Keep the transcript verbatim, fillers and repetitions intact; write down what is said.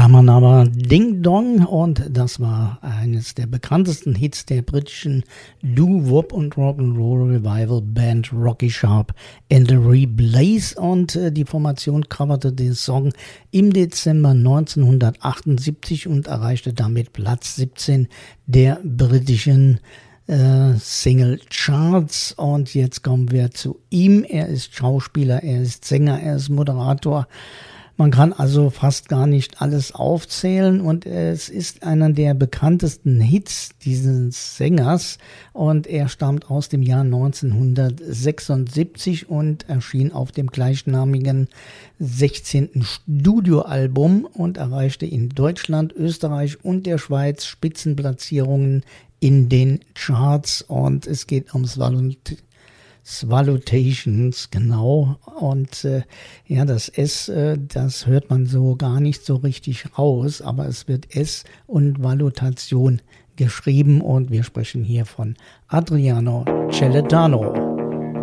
Ja, mein Name war Ding Dong und das war eines der bekanntesten Hits der britischen Doo-Wop und Rock'n'Roll Revival Band Rocky Sharp and the Reblaze und äh, die Formation coverte den Song im Dezember neunzehnhundertachtundsiebzig und erreichte damit Platz siebzehn der britischen äh, Single Charts. Und jetzt kommen wir zu ihm. Er ist Schauspieler, er ist Sänger, er ist Moderator. Man kann also fast gar nicht alles aufzählen und es ist einer der bekanntesten Hits dieses Sängers und er stammt aus dem Jahr neunzehnhundertsechsundsiebzig und erschien auf dem gleichnamigen sechzehnten Studioalbum und erreichte in Deutschland, Österreich und der Schweiz Spitzenplatzierungen in den Charts und es geht ums Valentin. Salutations, genau. Und äh, ja, das S, äh, das hört man so gar nicht so richtig raus, aber es wird S und Valutation geschrieben und wir sprechen hier von Adriano Celentano.